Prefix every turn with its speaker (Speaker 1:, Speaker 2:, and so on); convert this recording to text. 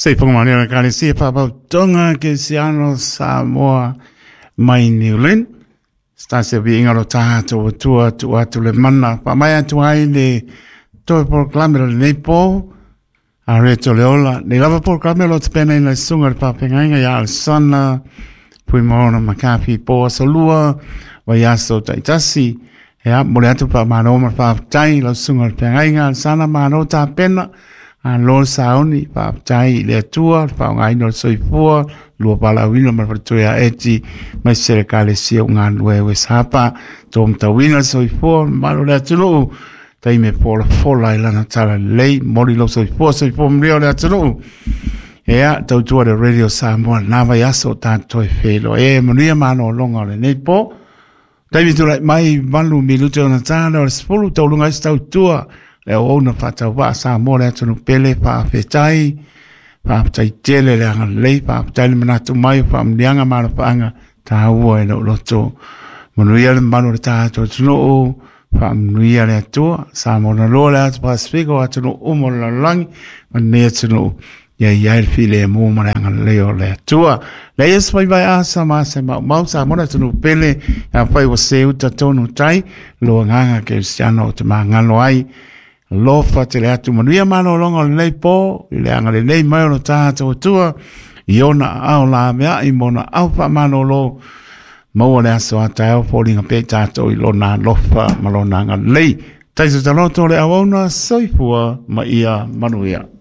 Speaker 1: Sei pongmani na kani si papa tonga ke siano Samoa mai New Zealand. Stase bi ingaro tato tua tu le mana pa mai atu ai le to proclame le nepo a reto le ola le lava proclame lo tpena ina sunga pa penga ya al sana pui mona makapi po solua wa yaso taitasi ya mole atu pa mano ma pa tai lo sunga penga al sana mano ta pena a lo sauni pa tai le tua pa ngai no soifua lo pala wino ma pertoya eti mai serikali si unga we sapa tom tawina soifua malo le atu tai me fola ila na tala lei mori lo soifua mrio le atu ea tau tua de radio Samoa nava yaso tanto e felo manuia mano longa le nepo tai mitu mai malu minuto na tala o spulu tau lunga stau tua le ona fata wa Samoa le atu pele pa fetai pa tai tele le anga lei pa tai le manatu mai pa mlianga mara pa anga ta ua e lo to manuia le mano le tato tuno pa manuia le atu Samoa na lo le atu Pacifico atu no umo la langi mane atu no ya il file mo maranga leo le tua le yes vai asa ma se ma Samoa atu no pele ya fai o se uta tonu tai lo nganga ke siano te mangalo ai lo fate le atu manuia mano longa le po le anga le nei mai no tato tua iona au la mea i mona au pa mano lo mo le aso ata au falling pe tato i lona lofa malona nga lei tai se taloto le awona soifua ma ia manuia